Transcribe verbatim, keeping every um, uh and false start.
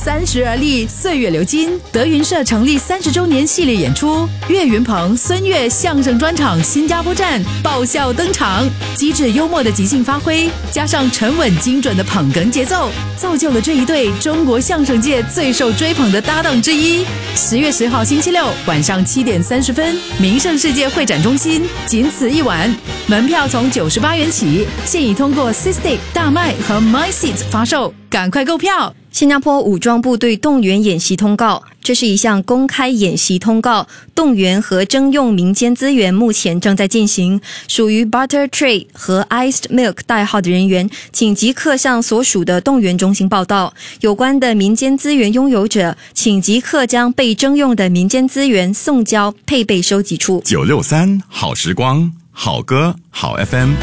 三十而立，岁月流金。德云社成立三十周年系列演出，岳云鹏、孙越相声专场新加坡站爆笑登场，机智幽默的即兴发挥，加上沉稳精准的捧哏节奏，造就了这一对中国相声界最受追捧的搭档之一。十月十号星期六晚上七点三十分，名盛世界会展中心，仅此一晚，门票从九十八元起，现已通过 Systic、大麦和 MySeat 发售，赶快购票。 新加坡武装部队动员演习通告，这是一项公开演习通告，动员和征用民间资源目前正在进行。属于 Butter Trade 和 Iced Milk 代号的人员，请即刻向所属的动员中心报到。有关的民间资源拥有者，请即刻将被征用的民间资源送交配备收集处。 九六三好时光，好歌好 F M。